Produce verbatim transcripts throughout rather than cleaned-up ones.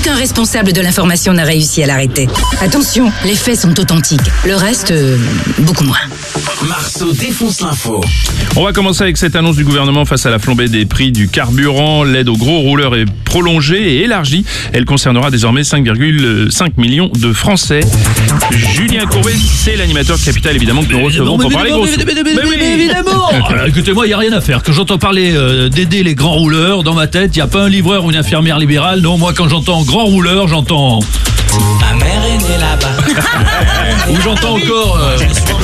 Aucun responsable de l'information n'a réussi à l'arrêter. Attention, les faits sont authentiques. Le reste, euh, beaucoup moins. Marceau défonce l'info. On va commencer avec cette annonce du gouvernement face à la flambée des prix du carburant. L'aide aux gros rouleurs est prolongée et élargie. Elle concernera désormais cinq virgule cinq millions de Français. Julien Courbet, c'est l'animateur de Capital, évidemment, que nous recevons pour parler gros. Évidemment. Alors, écoutez-moi, il n'y a rien à faire. Quand j'entends parler euh, d'aider les grands rouleurs, dans ma tête, il n'y a pas un livreur ou une infirmière libérale. Non, moi, quand j'entends grand rouleur, j'entends... Ma mère est née là-bas. Ou j'entends encore... Euh...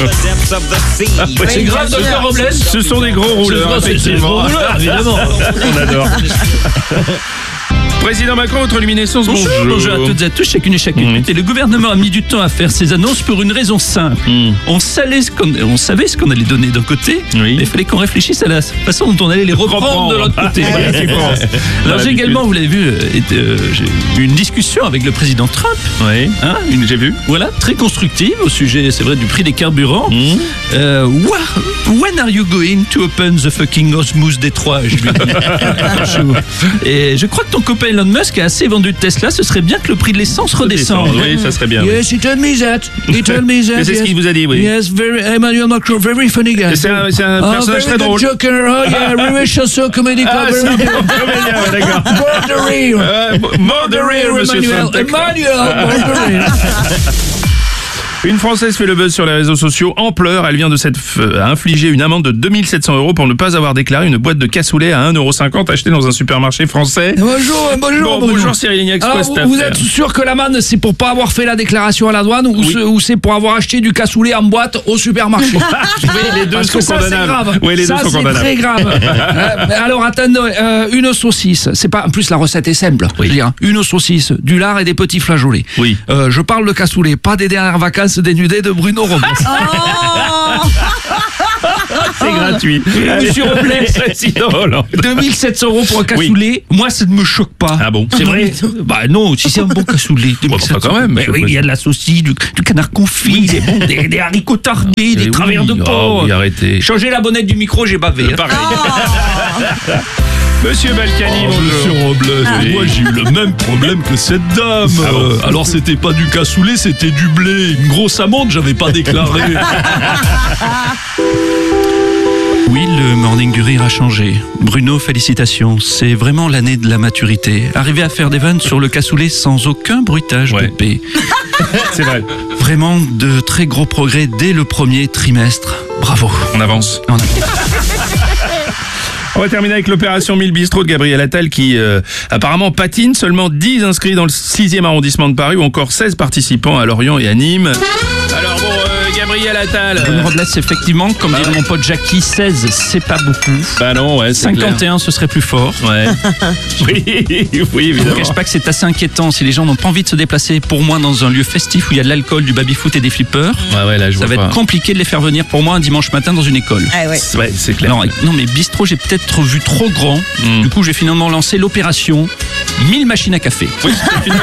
C'est grave, docteur Robles. Ce sont des gros rouleurs, C'est des gros effectivement. rouleurs, évidemment. On adore. Président Macron, votre luminescence, bonjour. Bonjour, bonjour à toutes et à tous, chacune et chacune. Mmh. Et le gouvernement a mis du temps à faire ces annonces pour une raison simple. Mmh. On, savait ce qu'on, on savait ce qu'on allait donner d'un côté, Oui. mais il fallait qu'on réfléchisse à la façon dont on allait les reprendre, Reprendre. de l'autre côté. Voilà, tu penses. Alors Voilà, j'ai également, vous l'avez vu, euh, été, euh, j'ai eu une discussion avec le président Trump. Oui, Hein, une, j'ai vu. Voilà, très constructive au sujet, c'est vrai, du prix des carburants. Mmh. Euh, wha- when are you going to open the fucking Osmose Détroit? Je lui dis. Et je crois que ton copain Elon Musk a assez vendu de Tesla, ce serait bien que le prix de l'essence redescende. Oui, ça serait bien. oui. Yes, he told me that. He told me that. Mais c'est ce yes. qu'il vous a dit, oui. Yes, very, Emmanuel Macron, very funny guy. C'est un, c'est un Oh, personnage very très good drôle. Joker. Oh yeah, very chanson comedy club. Ah, c'est un bon comédien, ouais, d'accord. Borderer. Euh, Mort de rire, monsieur Emmanuel. Trump. Emmanuel. Borderer. Une Française fait le buzz sur les réseaux sociaux en pleurs. Elle vient de s'être f- infliger une amende de deux mille sept cents euros pour ne pas avoir déclaré une boîte de cassoulet à un euro cinquante achetée dans un supermarché français. Bonjour, bonjour, Bon, bonjour Cyril Lignac, c'est quoi Alors, cette vous affaire êtes sûr que l'amende c'est pour pas avoir fait la déclaration à la douane ou Oui. c'est- ou c'est pour avoir acheté du cassoulet en boîte au supermarché? Oui, les deux Parce sont que ça, c'est condamnables. grave. Oui, les ça, deux sont c'est condamnables. très grave. Euh, mais alors, attendez, euh, une saucisse. C'est pas. En plus, la recette est simple. Oui. Je veux dire, une saucisse, du lard et des petits flageolets. Oui. Euh, je parle de cassoulet, pas des dernières vacances dénudées de Bruno Robles. C'est gratuit. Monsieur Robles. Président Hollande. deux mille sept cents euros pour un cassoulet, moi ça ne me choque pas. Ah bon? C'est vrai? Bah non, si c'est un bon cassoulet. deux mille sept cents. bah, quand même, Mais monsieur oui, le il y a de la saucisse, du, du canard confit, des, bon, des, des haricots tardés, Eh des oui. travers de Oh, porc. oui, arrêtez. Changez la bonnette du micro, j'ai bavé. hein. Pareil. Monsieur Balkany, bonjour. Monsieur Robles, Oui. moi j'ai eu le même problème que cette dame. Ah bon Euh, alors c'était pas du cassoulet, c'était du blé. Une grosse amende, j'avais pas déclaré. Oui, le morning du rire a changé. Bruno, félicitations. C'est vraiment l'année de la maturité. Arriver à faire des vannes sur le cassoulet sans aucun bruitage Ouais. de paix. C'est vrai. Vraiment de très gros progrès dès le premier trimestre. Bravo. On avance. On a- On va terminer avec l'opération mille bistrot de Gabriel Attal qui euh, apparemment patine. Seulement dix inscrits dans le sixième arrondissement de Paris ou encore seize participants à Lorient et à Nîmes. Alors bon, euh, Gabriel Attal... Bruno euh, Robles, effectivement, comme dirait mon pote Jackie, seize, c'est pas beaucoup. Bah non, ouais, c'est cinquante et un, ce serait plus fort. clair. Ouais. Oui, oui, Je ne évidemment. cache pas que c'est assez inquiétant si les gens n'ont pas envie de se déplacer pour moi dans un lieu festif où il y a de l'alcool, du baby-foot et des flippers. Ouais, ouais, là, je Ça vois va pas. être compliqué de les faire venir pour moi un dimanche matin dans une école. Ah ouais. Ouais, c'est clair. Alors, non, mais bistrot, j'ai peut-être vu trop grand. Mm. Du coup, j'ai finalement lancé l'opération mille machines à café. Oui, c'est une